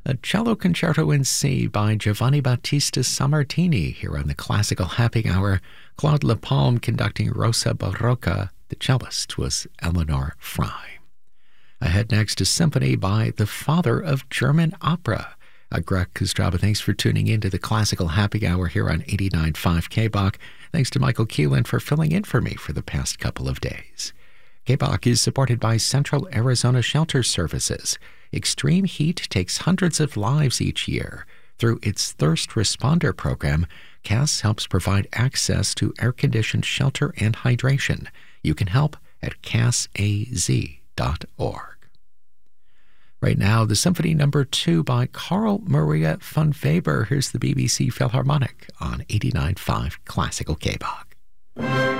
A cello concerto in C by Giovanni Battista Sammartini here on the Classical Happy Hour. Claude Lapalme conducting Rosa Barocca. The cellist was Eleanor Fry. Ahead next, a symphony by the father of German opera. Greg Kostraba, thanks for tuning in to the Classical Happy Hour here on 89.5 KBOK. Thanks to Michael Keelan for filling in for me for the past couple of days. KBOK is supported by Central Arizona Shelter Services. Extreme heat takes hundreds of lives each year. Through its Thirst Responder program, CAS helps provide access to air-conditioned shelter and hydration. You can help at casaz.org. Right now, the Symphony No. 2 by Carl Maria von Weber. Here's the BBC Philharmonic on 89.5 Classical KBOK.